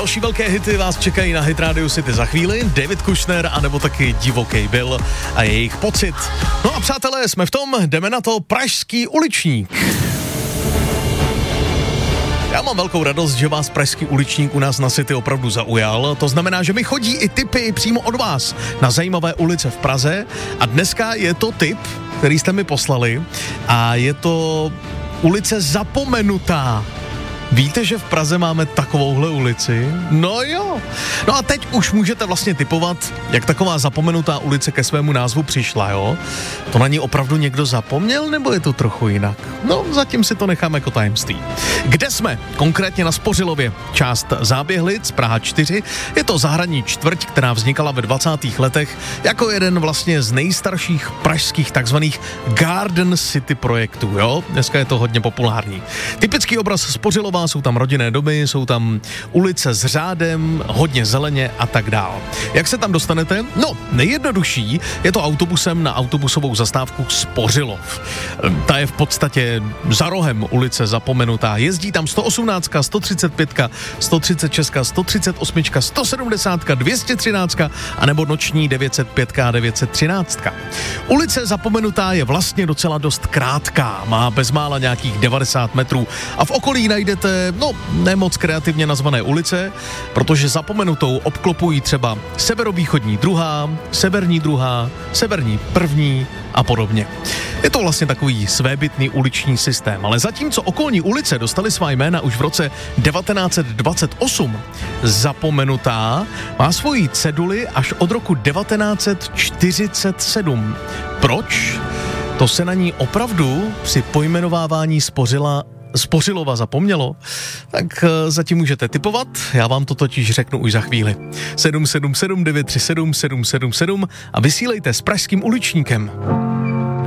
Další velké hity vás čekají na Hit Radio City za chvíli. David Kushner anebo taky Divoký Bill a jejich Pocit. No a přátelé, jsme v tom, jdeme na to Pražský uličník. Já mám velkou radost, že vás Pražský uličník u nás na City opravdu zaujal. To znamená, že mi chodí i tipy přímo od vás na zajímavé ulice v Praze. A dneska je to tip, který jste mi poslali. A je to ulice Zapomenutá. Víte, že v Praze máme takovouhle ulici? No jo. No a teď už můžete vlastně tipovat, jak taková zapomenutá ulice ke svému názvu přišla, jo? To na ní opravdu někdo zapomněl, nebo je to trochu jinak? No, zatím si to necháme jako tajemství. Kde jsme? Konkrétně na Spořilově. Část Záběhlic, Praha 4. Je to zahradní čtvrť, která vznikala ve 20. letech jako jeden vlastně z nejstarších pražských takzvaných Garden City projektů, jo? Dneska je to hodně populární. Typický obraz Spořilova, jsou tam rodinné domy, jsou tam ulice s řádem, hodně zeleně a tak dál. Jak se tam dostanete? No, nejjednodušší je to autobusem na autobusovou zastávku Spořilov. Ta je v podstatě za rohem ulice Zapomenutá. Jezdí tam 118, 135, 136, 138, 170, 213 a nebo noční 905 a 913. Ulice Zapomenutá je vlastně docela dost krátká, má bezmála nějakých 90 metrů a v okolí najdete nemoc kreativně nazvané ulice, protože Zapomenutou obklopují třeba severovýchodní druhá, severní první a podobně. Je to vlastně takový svébytný uliční systém, ale zatímco okolní ulice dostaly svá jména už v roce 1928, Zapomenutá má svoji ceduli až od roku 1947. Proč? To se na ní opravdu při pojmenovávání Spořilova zapomnělo? Tak zatím můžete tipovat, já vám to totiž řeknu už za chvíli. 777 937 777 a vysílejte s Pražským uličníkem.